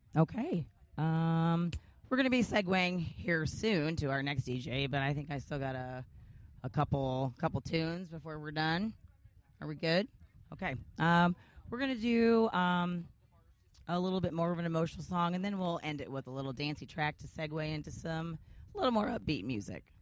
Okay. We're going to be segueing here soon to our next DJ, but I think I still got a couple tunes before we're done. Are we good? Okay. We're going to do a little bit more of an emotional song, and then we'll end it with a little dancey track to segue into some a little more upbeat music.